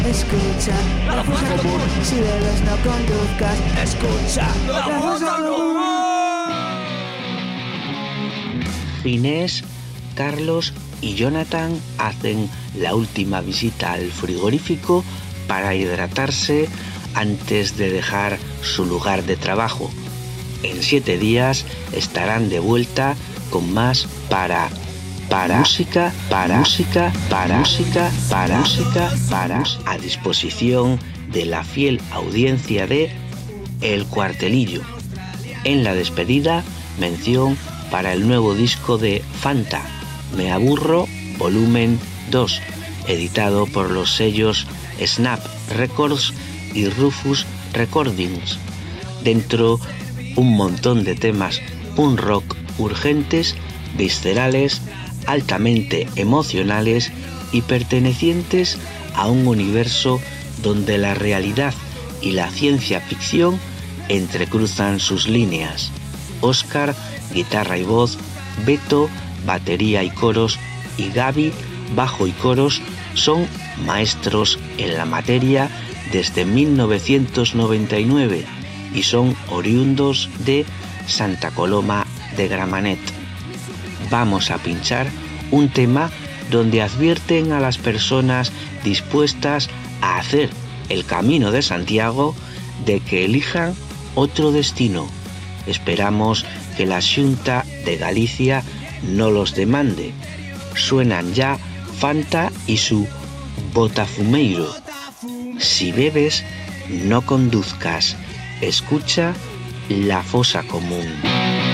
Escucha la fosa común. Si bebes no conduzcas. Escucha la fosa común. Inés, Carlos y Jonathan hacen la última visita al frigorífico para hidratarse antes de dejar su lugar de trabajo. En 7 días estarán de vuelta con más para a disposición de la fiel audiencia de El Cuartelillo. En la despedida, mención para el nuevo disco de Fanta, Me Aburro, volumen 2, editado por los sellos Snap Records y Rufus Recordings. Dentro, un montón de temas punk rock urgentes, viscerales, altamente emocionales y pertenecientes a un universo donde la realidad y la ciencia ficción entrecruzan sus líneas. Óscar, guitarra y voz, Beto, batería y coros, y Gaby, bajo y coros, son maestros en la materia desde 1999 y son oriundos de Santa Coloma de Gramenet. Vamos a pinchar un tema donde advierten a las personas dispuestas a hacer el Camino de Santiago de que elijan otro destino. Esperamos que la Xunta de Galicia no los demande. Suenan ya Fanta y su Botafumeiro. Si bebes, no conduzcas. Escucha la fosa común.